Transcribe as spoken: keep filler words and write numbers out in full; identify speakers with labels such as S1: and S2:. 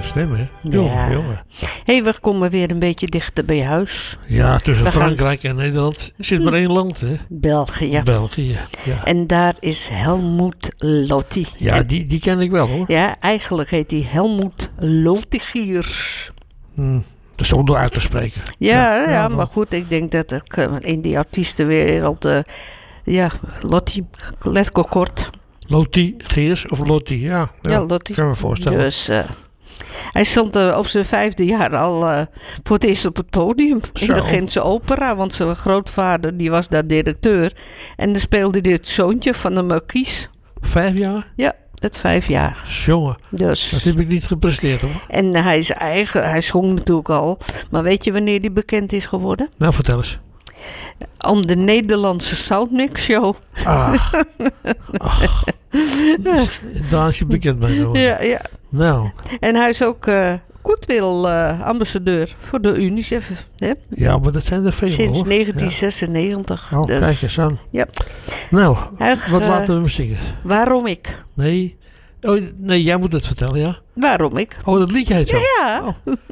S1: stem, hè? Jongen,
S2: Ja.
S1: jongen.
S2: Hé, we komen weer een beetje dichter bij huis.
S1: Ja, tussen
S2: We gaan-
S1: Frankrijk en Nederland zit maar één land, hè?
S2: België.
S1: België. Ja,
S2: En daar is Helmoet Lotti.
S1: ja
S2: En-
S1: die, die ken ik wel, hoor.
S2: ja, eigenlijk heet hij Helmoet Lotigiers.
S1: Hm. Dat is ook door uit te spreken.
S2: Ja, ja,
S1: Ja, ja,
S2: maar goed, ik denk dat ik eh, in die artiestenwereld... eh ja, Lotti, let kort.
S1: Loti, Geers of Lotti, ja. Ja,
S2: Ja, Lotti.
S1: kan me voorstellen.
S2: Dus eh, hij stond eh, op zijn vijfde jaar al eh, voor het eerst op het podium in
S1: Zo.
S2: de Gentse opera. Want zijn grootvader die was daar directeur. En dan speelde hij het zoontje van de markies.
S1: Vijf jaar?
S2: Ja, het vijf jaar.
S1: Jongen,
S2: Dus.
S1: dat heb ik niet gepresteerd, hoor.
S2: En hij is eigen, hij zong natuurlijk al. Maar weet je wanneer hij bekend is geworden?
S1: Nou, vertel eens.
S2: Om de Nederlandse Soundmix Show.
S1: Ah. Ach. Daar is je bekend mee geworden.
S2: Ja, ja.
S1: Nou,
S2: En hij is ook uh, goodwill uh, ambassadeur voor de UNICEF. Hè?
S1: ja, maar dat zijn er veel,
S2: Sinds
S1: hoor.
S2: negentien zesennegentig.
S1: Ja. Oh,
S2: Dus,
S1: kijk eens aan.
S2: ja.
S1: Nou,
S2: Ach,
S1: wat
S2: uh,
S1: laten we hem zingen?
S2: Waarom ik?
S1: Nee. Oh, nee, jij moet het vertellen, ja?
S2: Waarom ik?
S1: Oh, dat liedje heet zo.
S2: Ja.
S1: Oh.